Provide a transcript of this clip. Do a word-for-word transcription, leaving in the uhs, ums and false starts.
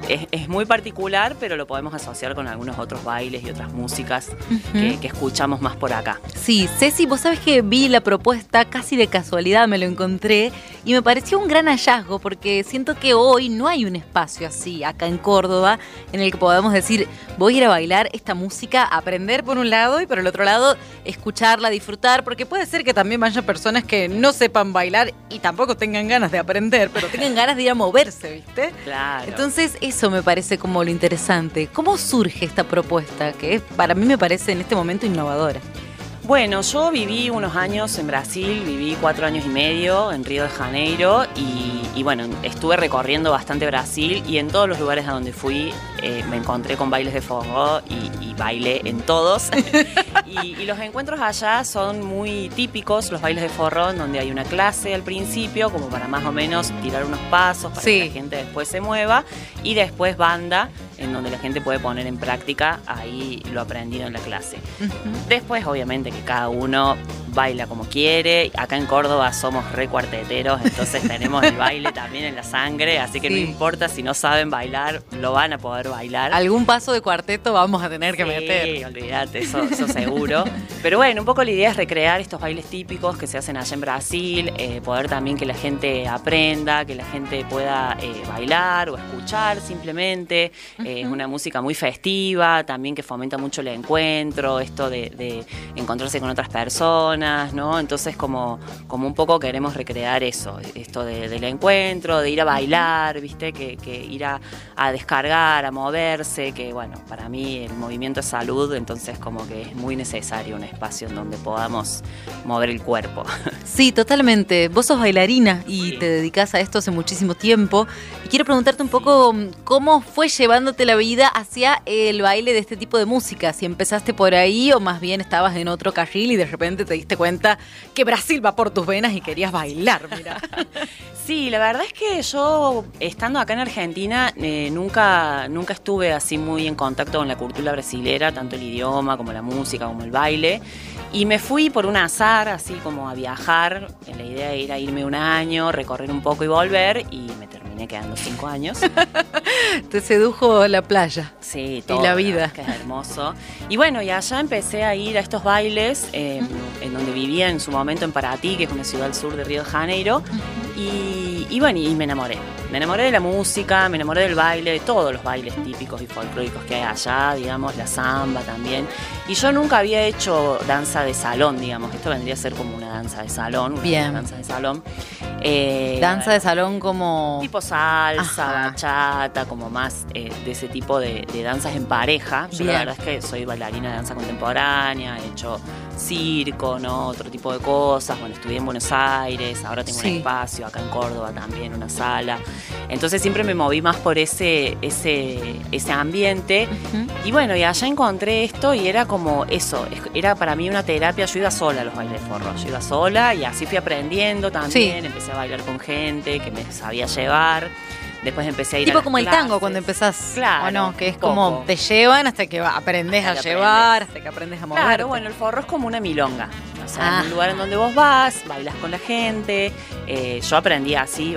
es, es muy particular, pero lo podemos asociar con algunos otros bailes y otras músicas uh-huh. que, que escuchamos más por acá. Sí, Ceci, vos sabés que vi la propuesta casi de casualidad, me lo encontré y me pareció un gran hallazgo porque siento que hoy no hay un espacio así acá en Córdoba en el que podamos decir, voy a ir a bailar esta música, aprender por un lado y por el otro lado escucharla, disfrutar, porque puede ser que también vayan personas que no sepan bailar y tampoco tengan ganas de aprender, pero tengan ganas de ir a moverse, ¿viste? Claro. Entonces eso me parece como lo interesante. ¿Cómo surge esta propuesta que para mí me parece en este momento innovadora? Bueno, yo viví unos años en Brasil, viví cuatro años y medio en Río de Janeiro y, y bueno, estuve recorriendo bastante Brasil y en todos los lugares a donde fui eh, me encontré con bailes de forró y, y bailé en todos. y, y los encuentros allá son muy típicos, los bailes de forró, en donde hay una clase al principio, como para más o menos tirar unos pasos para sí. que la gente después se mueva, y después banda, en donde la gente puede poner en práctica ahí lo aprendido en la clase. Uh-huh. Después, obviamente, que cada uno baila como quiere. Acá en Córdoba somos re cuarteteros, entonces tenemos el baile también en la sangre, así que sí. no importa si no saben bailar, lo van a poder bailar. Algún paso de cuarteto vamos a tener que sí, meter. Sí, olvídate, eso, eso seguro. Pero bueno, un poco la idea es recrear estos bailes típicos que se hacen allá en Brasil, eh, poder también que la gente aprenda, que la gente pueda eh, bailar o escuchar simplemente. Uh-huh. Eh, es una música muy festiva, también que fomenta mucho el encuentro, esto de, de encontrarse con otras personas, ¿no? Entonces como, como un poco queremos recrear eso, esto de, del encuentro, de ir a bailar, ¿viste? Que, que ir a, a descargar, a moverse, que bueno, para mí el movimiento es salud, entonces como que es muy necesario un espacio en donde podamos mover el cuerpo. Sí, totalmente. Vos sos bailarina y sí. te dedicás a esto hace muchísimo tiempo y quiero preguntarte un poco cómo fue llevándote la vida hacia el baile de este tipo de música, si empezaste por ahí o más bien estabas en otro carril y de repente te diste cuenta que Brasil va por tus venas y querías bailar, mira. Sí, la verdad es que yo, estando acá en Argentina, eh, nunca, nunca estuve así muy en contacto con la cultura brasilera, tanto el idioma como la música, como el baile. Y me fui por un azar, así como a viajar. La idea era irme un año, recorrer un poco y volver, y me terminé quedando cinco años. Te sedujo la playa. Sí, todo. Y la vida. Que es hermoso. Y bueno, y allá empecé a ir a estos bailes, eh, uh-huh. en donde vivía en su momento en Paraty, que es una ciudad al sur de Río de Janeiro. Uh-huh. Y, y bueno, y me enamoré. Me enamoré de la música, me enamoré del baile, de todos los bailes típicos y folclóricos que hay allá, digamos, la samba también. Y yo nunca había hecho danza de salón, digamos. Esto vendría a ser como una danza de salón, una Bien. danza de salón. Eh, danza de salón como... Tipo salsa, Ajá. bachata, como más eh, de ese tipo de, de danzas en pareja. Yo Bien. la verdad es que soy bailarina de danza contemporánea, he hecho circo, ¿no? Otro tipo de cosas. Bueno, estudié en Buenos Aires, ahora tengo sí. un espacio acá en Córdoba también, una sala. Entonces siempre me moví más por ese, ese, ese ambiente. Uh-huh. Y bueno, y allá encontré esto y era como eso, era para mí una terapia. Yo iba sola a los bailes de forró, yo iba sola y así fui aprendiendo también. Sí. Empecé a bailar con gente que me sabía llevar. Después empecé a ir tipo a las como clases. El tango cuando empezás, claro, o no, que es poco. Como te llevan hasta que aprendes a llevar, hasta que aprendes a moverte. Claro, bueno, el forró es como una milonga. O sea, ah. en un lugar en donde vos vas, bailas con la gente. Eh, yo aprendí así,